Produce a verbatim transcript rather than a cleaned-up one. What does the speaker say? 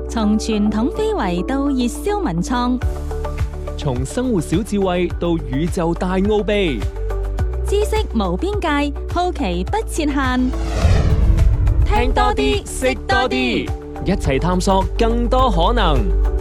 從傳統非遺到熱銷文創， 從生活小智慧到宇宙大奧秘， 知識無邊界，好奇不設限。 聽多啲，識多啲，一齊探索更多可能。